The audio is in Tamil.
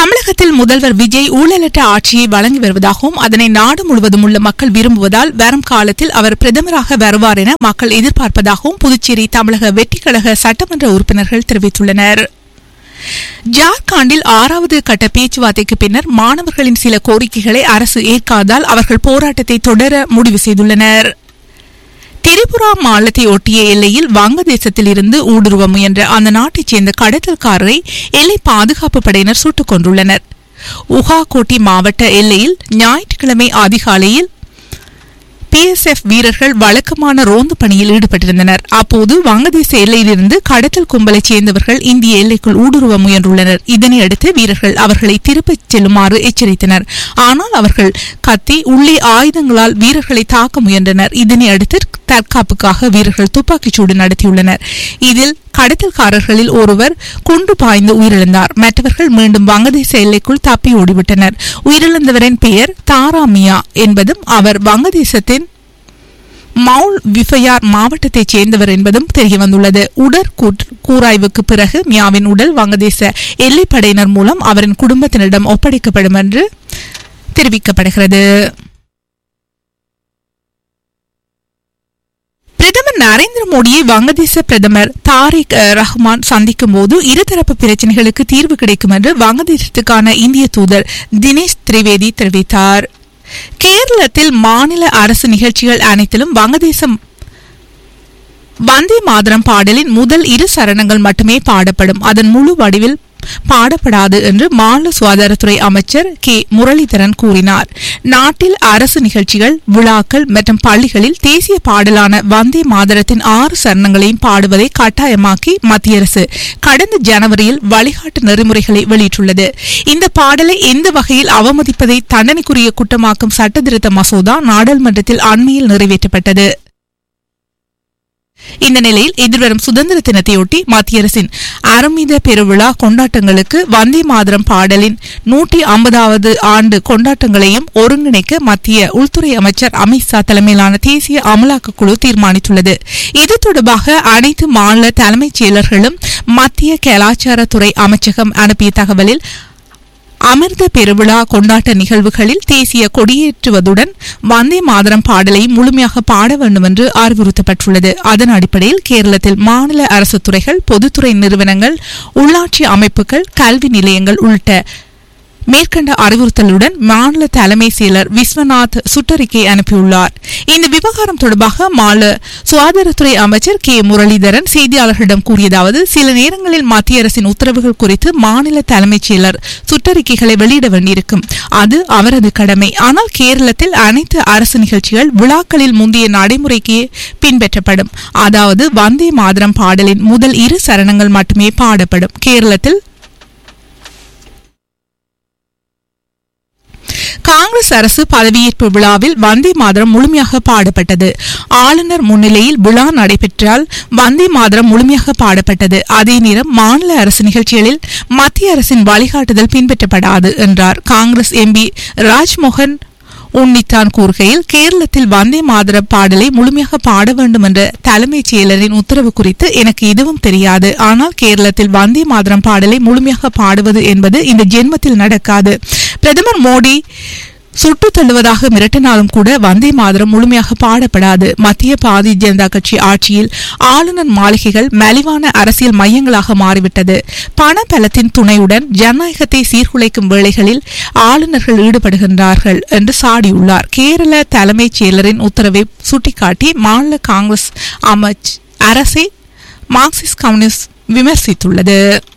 தமிழகத்தில் முதல்வர் விஜய் ஊழலற்ற ஆட்சியை வழங்கி வருவதாகவும் அதனை நாடு முழுவதும் உள்ள மக்கள் விரும்புவதால் வரும் காலத்தில் அவர் பிரதமராக வருவார் என மக்கள் எதிர்பார்ப்பதாகவும் புதுச்சேரி தமிழக வெற்றிக் கழக சட்டமன்ற உறுப்பினர்கள் தெரிவித்துள்ளனர். ஜார்க்கண்டில் 6வது கட்ட பேச்சுவார்த்தைக்கு பின்னர் மாணவர்களின் சில கோரிக்கைகளை அரசு ஏற்காததால் அவர்கள் போராட்டத்தை தொடர முடிவு செய்துள்ளனர். திரிபுரா மாநிலத்தை ஒட்டிய எல்லையில் வங்கதேசத்தில் இருந்து ஊடுருவ முயன்ற அந்த நாட்டைச் சேர்ந்த கடத்தல்காரரை எல்லை பாதுகாப்பு படையினர் சுட்டுக் கொண்டுள்ளனர். உகாகோட்டி மாவட்ட எல்லையில் ஞாயிற்றுக்கிழமை அதிகாலையில் PSF வீரர்கள் வழக்கமான ரோந்து பணியில் ஈடுபட்டிருந்தனர். அப்போது வங்கதேச எல்லையிலிருந்து கடத்தல் கும்பலைச் சேர்ந்தவர்கள் இந்திய எல்லைக்குள் ஊடுருவ முயன்றுள்ளனர். இதனையடுத்து வீரர்கள் அவர்களை திருப்பிச் செல்லுமாறு எச்சரித்தனர். ஆனால் அவர்கள் கத்தி உள்ளே ஆயுதங்களால் வீரர்களை தாக்க முயன்றனர். இதனையடுத்து தற்காப்புக்காக வீரர்கள் துப்பாக்கிச்சூடு நடத்தியுள்ளனர். இதில் கடத்தல்காரர்களில் ஒருவர் குண்டு பாய்ந்து உயிரிழந்தார். மற்றவர்கள் மீண்டும் வங்கதேச எல்லைக்குள் தப்பி ஓடிவிட்டனர். உயிரிழந்தவரின் பெயர் தாராமியா என்பதும் அவர் வங்கதேசத்தின் மவுல் விஃபயார் மாவட்டத்தைச் சேர்ந்தவர் என்பதும் தெரியவந்துள்ளது. உடற்கூராய்வுக்கு பிறகு மியாவின் உடல் வங்கதேச எல்லைப்படையினர் மூலம் அவரின் குடும்பத்தினரிடம் ஒப்படைக்கப்படும் என்று தெரிவிக்கப்படுகிறது. பிரதமர் நரேந்திர மோடியை வங்கதேச பிரதமர் தாரிக் ரஹ்மான் சந்திக்கும் போது இருதரப்பு பிரச்சினைகளுக்கு தீர்வு கிடைக்கும் என்று வங்கதேசத்துக்கான இந்திய தூதர் தினேஷ் திரிவேதி தெரிவித்தார். கேரளத்தில் மாநில அரசு நிகழ்ச்சிகள் அனைத்திலும் வங்கதேசம் வந்தே மாதரம் பாடலின் முதல் 2 சரணங்கள் மட்டுமே பாடப்படும். அதன் முழு வடிவில் பாடப்படாது என்று மாநில சுகாதாரத்துறை அமைச்சர் கே முரளிதரன் கூறினார். நாட்டில் அரசு நிகழ்ச்சிகள், விழாக்கள் மற்றும் பள்ளிகளில் தேசிய பாடலான வந்தே மாதரத்தின் 6 சரணங்களையும் பாடுவதை கட்டாயமாக்கி மத்திய அரசு கடந்த ஜனவரியில் வழிகாட்டு நெறிமுறைகளை வெளியிட்டுள்ளது. இந்த பாடலை எந்த வகையில் அவமதிப்பதை தண்டனைக்குரிய குற்றமாக்கும் சட்டத்திருத்த மசோதா நாடாளுமன்றத்தில் அண்மையில் நிறைவேற்றப்பட்டது. இந்த நிலையில் எதிர்வரும் சுதந்திர தினத்தையொட்டி மத்திய அரசின் அருமித பெருவிழா கொண்டாட்டங்களுக்கு வந்தே மாதரம் பாடலின் 150வது ஆண்டு கொண்டாட்டங்களையும் ஒருங்கிணைக்க மத்திய உள்துறை அமைச்சர் அமித்ஷா தலைமையிலான தேசிய அமலாக்க குழு தீர்மானித்துள்ளது. இது தொடர்பாக அனைத்து மாநில தலைமைச் செயலர்களும் மத்திய கலாச்சாரத்துறை அமைச்சகம் அனுப்பிய தகவலில் அமிர்த பெருவிழா கொண்டாட்ட நிகழ்வுகளில் தேசிய கொடியேற்றுவதுடன் வந்தே மாதரம் பாடலை முழுமையாக பாட வேண்டும் என்று அறிவுறுத்தப்பட்டுள்ளது. அதன் அடிப்படையில் கேரளத்தில் மாநில அரசு துறைகள், பொதுத்துறை நிறுவனங்கள், உள்ளாட்சி அமைப்புகள், கல்வி நிலையங்கள் உள்ளிட்ட மேற்கண்ட அறிவுறுத்தலுடன் மாநில தலைமை செயலர் விஸ்வநாத் சுற்றறிக்கை அனுப்பியுள்ளார். இந்த விவகாரம் தொடர்பாக மாநில சுகாதாரத்துறை அமைச்சர் கே முரளிதரன் செய்தியாளர்களிடம் கூறியதாவது, சில நேரங்களில் மத்திய அரசின் உத்தரவுகள் குறித்து மாநில தலைமைச் செயலர் சுற்றறிக்கைகளை வெளியிட வேண்டியிருக்கும். அது அவரது கடமை. ஆனால் கேரளத்தில் அனைத்து அரசு நிகழ்ச்சிகள், விழாக்களில் முந்தைய நடைமுறைக்கு பின்பற்றப்படும். அதாவது வந்தே மாதரம் பாடலின் முதல் 2 சரணங்கள் மட்டுமே பாடப்படும். கேரளத்தில் காங்கிரஸ் அரசு பதவியேற்பு விழாவில் வந்தே மாதரம் முழுமையாக பாடப்பட்டது. ஆளுநர் முன்னிலையில் விழா நடைபெற்றால் வந்தே மாதரம் முழுமையாக பாடப்பட்டது. அதே நேரம் மாநில அரசு நிகழ்ச்சிகளில் மத்திய அரசின் வழிகாட்டுதல் பின்பற்றப்படாது என்றார். காங்கிரஸ் எம்பி ராஜ்மோகன் உன்னித்தான் கூறுகையில், கேரளத்தில் வந்தே மாதர பாடலை முழுமையாக பாட வேண்டும் என்ற தலைமைச் செயலரின் உத்தரவு குறித்து எனக்கு எதுவும் தெரியாது. ஆனால் கேரளத்தில் வந்தே மாதரம் பாடலை முழுமையாக பாடுவது என்பது இந்த ஜென்மத்தில் நடக்காது. பிரதமர் மோடி சுட்டு தள்ளுவதாக மிரட்டினாலும் கூட வந்தே மாதரம் முழுமையாக பாடப்படாது. மத்திய பாரதிய ஜனதா கட்சி ஆட்சியில் ஆளுநர் மாளிகைகள் மலிவான அரசியல் மையங்களாக மாறிவிட்டது. பண பலத்தின் துணையுடன் ஜனநாயகத்தை சீர்குலைக்கும் வேளைகளில் ஆளுநர்கள் ஈடுபடுகின்றார்கள் என்று சாடியுள்ளார். கேரள தலைமைச் செயலரின் உத்தரவை சுட்டிக்காட்டி மாநில காங்கிரஸ் அரசை மார்க்சிஸ்ட் கம்யூனிஸ்ட் விமர்சித்துள்ளது.